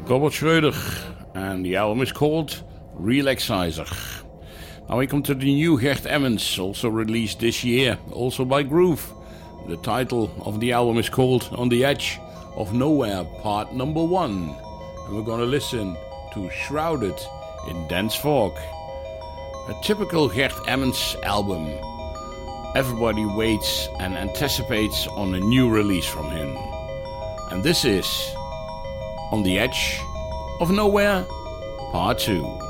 Robert Schroeder, and the album is called Relaxizer. Now we come to the new Gert Emmons, also released this year, also by Groove. The title of the album is called On the Edge of Nowhere, part number 1. And we're going to listen to Shrouded in Dense Fog. A typical Gert Emmons album. Everybody waits and anticipates on a new release from him. And this is On the Edge of Nowhere, part 2.